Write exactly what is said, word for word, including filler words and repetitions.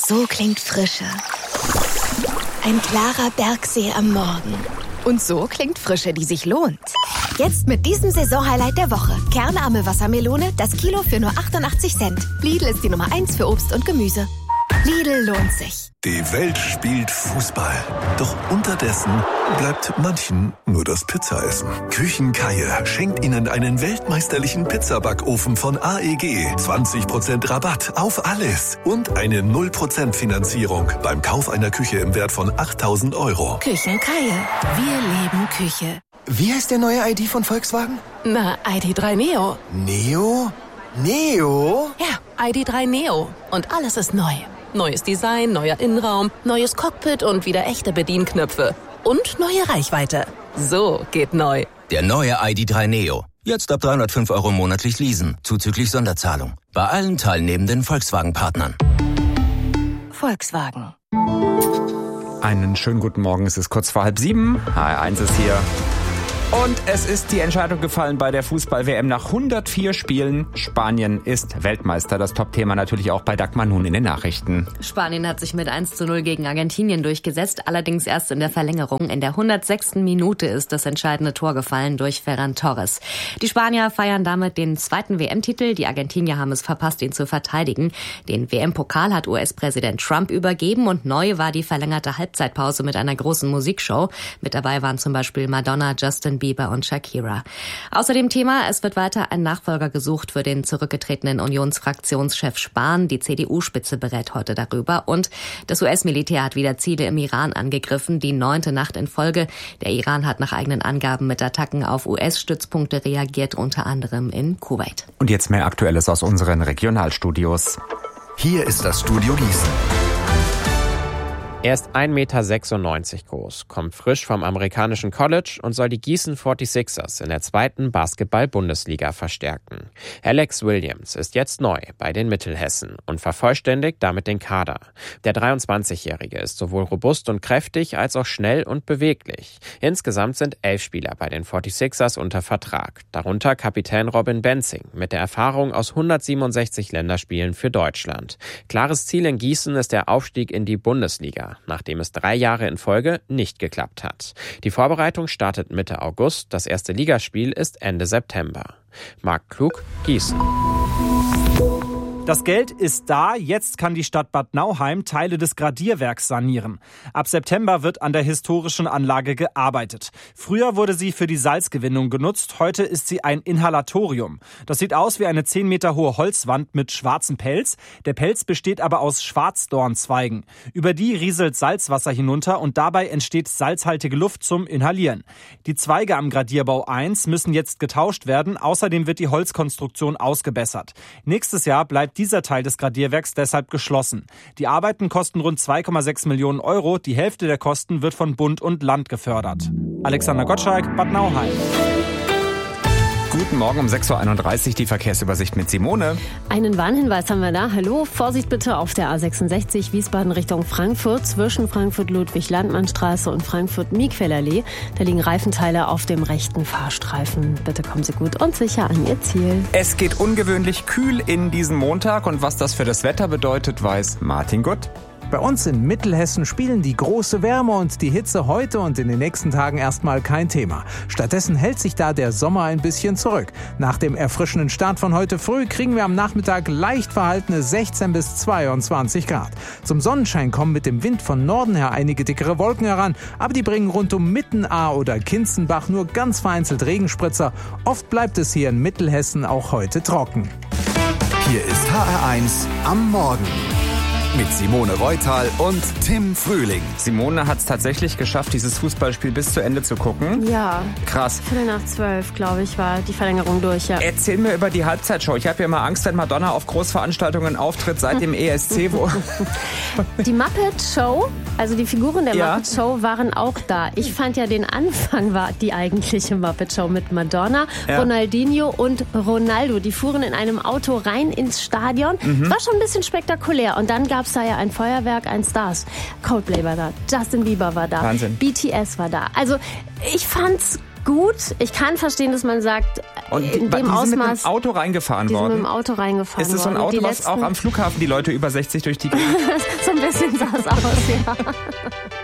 So klingt Frische. Ein klarer Bergsee am Morgen. Und so klingt Frische, die sich lohnt. Jetzt mit diesem Saisonhighlight der Woche. Kernarme Wassermelone, das Kilo für nur achtundachtzig Cent. Lidl ist die Nummer eins für Obst und Gemüse. Lidl lohnt sich. Die Welt spielt Fußball. Doch unterdessen bleibt manchen nur das Pizzaessen. Küchenkeier schenkt Ihnen einen weltmeisterlichen Pizzabackofen von A E G. zwanzig Prozent Rabatt auf alles. Und eine null Prozent Finanzierung beim Kauf einer Küche im Wert von achttausend Euro. Küchenkeier. Wir leben Küche. Wie heißt der neue I D von Volkswagen? Na, I D drei Neo. Neo? Neo? Ja, I D drei Neo. Und alles ist neu. Neues Design, neuer Innenraum, neues Cockpit und wieder echte Bedienknöpfe. Und neue Reichweite. So geht neu. Der neue I D drei Neo. Jetzt ab dreihundertfünf Euro monatlich leasen, zuzüglich Sonderzahlung. Bei allen teilnehmenden Volkswagen-Partnern. Volkswagen. Einen schönen guten Morgen, es ist kurz vor halb sieben. H R eins ist hier. Und es ist die Entscheidung gefallen bei der Fußball-W M nach hundertvier Spielen. Spanien ist Weltmeister. Das Top-Thema natürlich auch bei Dagmar nun in den Nachrichten. Spanien hat sich mit eins zu null gegen Argentinien durchgesetzt, allerdings erst in der Verlängerung. In der hundertsechsten Minute ist das entscheidende Tor gefallen durch Ferran Torres. Die Spanier feiern damit den zweiten W M-Titel. Die Argentinier haben es verpasst, ihn zu verteidigen. Den W M-Pokal hat U S-Präsident Trump übergeben und neu war die verlängerte Halbzeitpause mit einer großen Musikshow. Mit dabei waren zum Beispiel Madonna, Justin Bieber und Shakira. Außerdem Thema, es wird weiter ein Nachfolger gesucht für den zurückgetretenen Unionsfraktionschef Spahn. Die C D U-Spitze berät heute darüber. Und das U S-Militär hat wieder Ziele im Iran angegriffen, die neunte Nacht in Folge. Der Iran hat nach eigenen Angaben mit Attacken auf U S-Stützpunkte reagiert, unter anderem in Kuwait. Und jetzt mehr Aktuelles aus unseren Regionalstudios. Hier ist das Studio Gießen. Er ist ein Meter sechsundneunzig groß, kommt frisch vom amerikanischen College und soll die Gießen forty-sixers in der zweiten Basketball-Bundesliga verstärken. Alex Williams ist jetzt neu bei den Mittelhessen und vervollständigt damit den Kader. Der dreiundzwanzigjährige ist sowohl robust und kräftig als auch schnell und beweglich. Insgesamt sind elf Spieler bei den forty-sixers unter Vertrag, darunter Kapitän Robin Benzing mit der Erfahrung aus hundertsiebenundsechzig Länderspielen für Deutschland. Klares Ziel in Gießen ist der Aufstieg in die Bundesliga, nachdem es drei Jahre in Folge nicht geklappt hat. Die Vorbereitung startet Mitte August, das erste Ligaspiel ist Ende September. Marc Klug, Gießen. Das Geld ist da, jetzt kann die Stadt Bad Nauheim Teile des Gradierwerks sanieren. Ab September wird an der historischen Anlage gearbeitet. Früher wurde sie für die Salzgewinnung genutzt, heute ist sie ein Inhalatorium. Das sieht aus wie eine zehn Meter hohe Holzwand mit schwarzem Pelz. Der Pelz besteht aber aus Schwarzdornzweigen. Über die rieselt Salzwasser hinunter und dabei entsteht salzhaltige Luft zum Inhalieren. Die Zweige am Gradierbau eins müssen jetzt getauscht werden, außerdem wird die Holzkonstruktion ausgebessert. Nächstes Jahr bleibt dieser Teil des Gradierwerks deshalb geschlossen. Die Arbeiten kosten rund zwei Komma sechs Millionen Euro. Die Hälfte der Kosten wird von Bund und Land gefördert. Alexander Gottschalk, Bad Nauheim. Guten Morgen um sechs Uhr einunddreißig, die Verkehrsübersicht mit Simone. Einen Warnhinweis haben wir da. Hallo, Vorsicht bitte auf der A sechsundsechzig Wiesbaden Richtung Frankfurt zwischen Frankfurt-Ludwig-Landmann-Straße und Frankfurt-Miquellallee. Da liegen Reifenteile auf dem rechten Fahrstreifen. Bitte kommen Sie gut und sicher an Ihr Ziel. Es geht ungewöhnlich kühl in diesen Montag und was das für das Wetter bedeutet, weiß Martin Gutt. Bei uns in Mittelhessen spielen die große Wärme und die Hitze heute und in den nächsten Tagen erstmal kein Thema. Stattdessen hält sich da der Sommer ein bisschen zurück. Nach dem erfrischenden Start von heute früh kriegen wir am Nachmittag leicht verhaltene sechzehn bis zweiundzwanzig Grad. Zum Sonnenschein kommen mit dem Wind von Norden her einige dickere Wolken heran, aber die bringen rund um Mittenahr oder Kinzenbach nur ganz vereinzelt Regenspritzer. Oft bleibt es hier in Mittelhessen auch heute trocken. Hier ist H R eins am Morgen. Mit Simone Reutal und Tim Frühling. Simone hat es tatsächlich geschafft, dieses Fußballspiel bis zu Ende zu gucken. Ja. Krass. Viertel nach zwölf, glaube ich, war die Verlängerung durch, ja. Erzähl mir über die Halbzeitshow. Ich habe ja mal Angst, wenn Madonna auf Großveranstaltungen auftritt, seit dem E S C. Wo die Muppet Show, also die Figuren der ja. Muppet Show waren auch da. Ich fand ja, den Anfang war die eigentliche Muppet Show mit Madonna, ja. Ronaldinho und Ronaldo. Die fuhren in einem Auto rein ins Stadion. Mhm. War schon ein bisschen spektakulär. Und dann gab es da ja ein Feuerwerk, ein Stars. Coldplay war da, Justin Bieber war da, Wahnsinn. B T S war da. Also ich fand's gut. Ich kann verstehen, dass man sagt, Und in die, dem die sind Ausmaß, mit dem Auto reingefahren die worden. sind mit dem Auto reingefahren Ist es so ein worden. Auto, was letzten... auch am Flughafen die Leute über sechzig durch die Gegend... So ein bisschen sah es aus, ja.